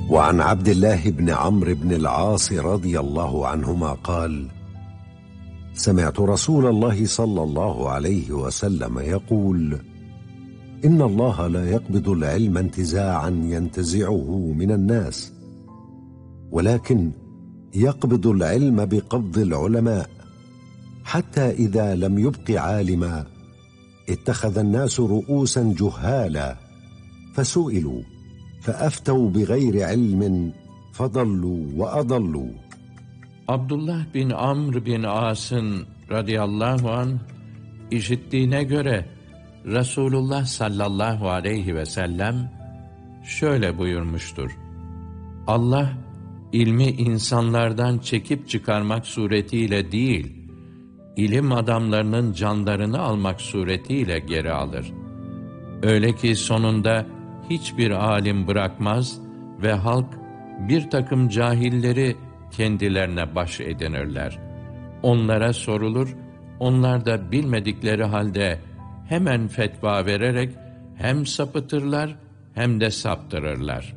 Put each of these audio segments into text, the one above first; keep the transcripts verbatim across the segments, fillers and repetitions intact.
وعن عبد الله بن عمرو بن العاص رضي الله عنهما قال: سمعت رسول الله صلى الله عليه وسلم يقول: إن الله لا يقبض العلم انتزاعا ينتزعه من الناس، ولكن يقبض العلم بقبض العلماء، حتى إذا لم يبق عالما اتخذ الناس رؤوسا جهالا فسئلوا فأفتوا بغير علم فضلوا وأضلوا. Abdullah bin Amr bin As'ın radıyallahu anh işittiğine göre Resulullah sallallahu aleyhi ve sellem şöyle buyurmuştur: Allah ilmi insanlardan çekip çıkarmak suretiyle değil, ilim adamlarının canlarını almak suretiyle geri alır. Öyle ki sonunda hiçbir alim bırakmaz ve halk bir takım cahilleri kendilerine baş edinirler. Onlara sorulur, onlar da bilmedikleri halde hemen fetva vererek hem sapıtırlar hem de saptırırlar.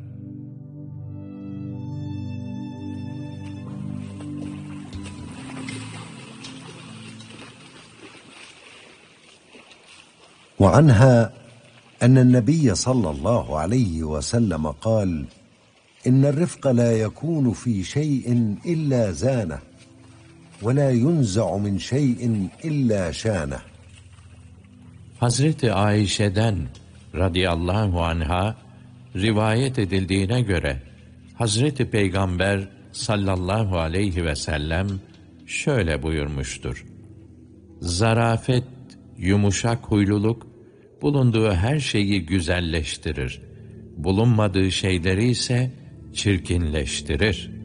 وعنها أن النبي صلى الله عليه وسلم قال: إن الرفق لا يكون في شيء إلا زانه، ولا ينزع من شيء إلا شانه. Hazreti Ayşe'den radıyallahu anha rivayet edildiğine göre Hazreti Peygamber sallallahu aleyhi ve sellem şöyle buyurmuştur: Zarafet, yumuşak huyluluk bulunduğu her şeyi güzelleştirir, bulunmadığı şeyleri ise çirkinleştirir.